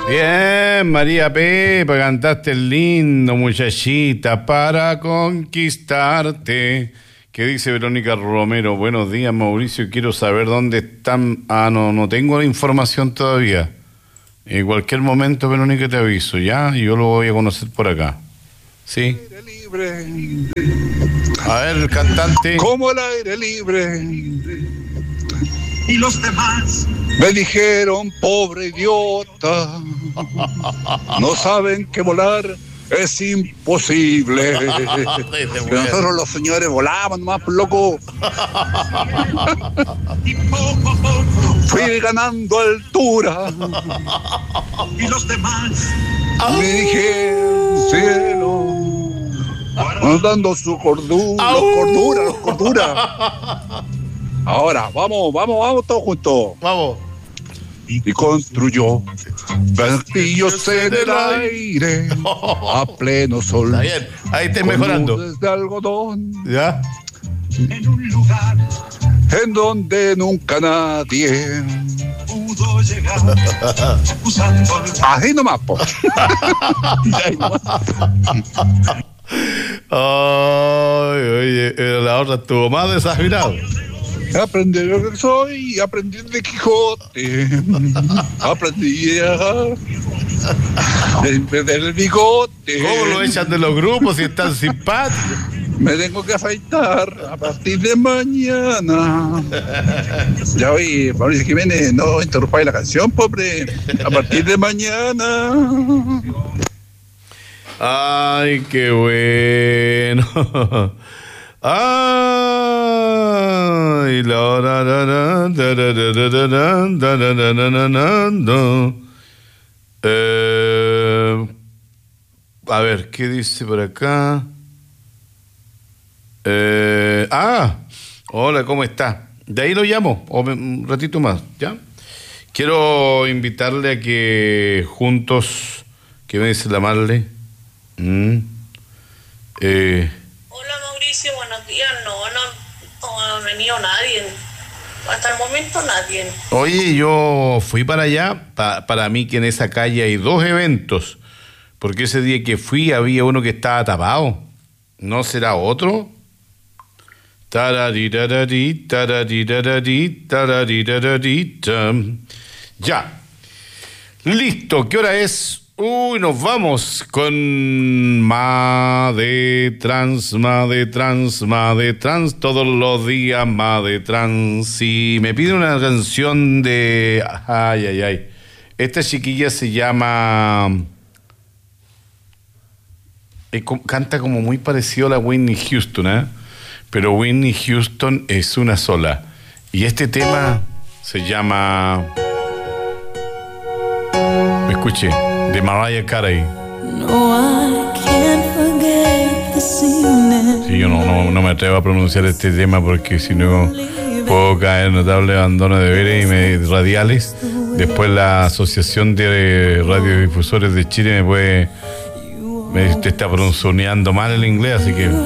Bien, María Pepa, cantaste lindo, muchachita, para conquistarte. ¿Qué dice Verónica Romero? Buenos días, Mauricio, quiero saber dónde están. No tengo la información todavía. En cualquier momento, Verónica, te aviso, ¿ya? Y yo lo voy a conocer por acá. ¿Sí? Aire libre. A ver, el cantante. Como el aire libre. Y los demás Me dijeron, pobre idiota, no saben que volar es imposible. Pero nosotros los señores volamos nomás, por loco. y poco a poco. Fui ganando altura. Y los demás Me dijeron, cielo, dando su cordura, los cordura. Ahora, vamos todos juntos. Vamos. Y construyó castillos en el aire a pleno sol. Está bien, ahí estás con mejorando. luces de algodón, ¿Ya? en un lugar en donde nunca nadie. pudo llegar usando el Así nomás, po. Ahí nomás. Ay, oye, la otra estuvo más desafinado. Aprendí lo que soy, aprendí de Quijote, aprendí a perder el bigote. ¿Cómo lo echan de los grupos si están simpáticos? Me tengo que afeitar a partir de mañana. Ya oí, Mauricio Jiménez, no interrumpáis la canción, pobre. A partir de mañana. Ay, qué bueno. Ay, a ver, ¿qué dice por acá? Hola, ¿cómo está? De ahí lo llamo, un ratito más, ¿ya? Quiero invitarle a que juntos, ¿qué me dice la Marle? Hola Mauricio, buenos días. No ha venido nadie. Hasta el momento nadie. Oye, yo fui para allá, para mí que en esa calle hay 2 eventos, porque ese día que fui había uno que estaba tapado. ¿No será otro? Tararirarari, tararirarari, tararirarari, tam. Ya. Listo, ¿qué hora es? Uy, nos vamos con Made Trans, todos los días Made Trans. Y me pide una canción de... Ay. Esta chiquilla se llama... canta como muy parecido a la Whitney Houston, ¿eh? Pero Whitney Houston es una sola. Y este tema se llama... Me escuché. De Mariah Carey. Sí, yo no me atrevo a pronunciar este tema porque si no puedo caer en notable abandono de deberes y radiales. Después la Asociación de Radiodifusores de Chile me está pronunciando mal el inglés, así que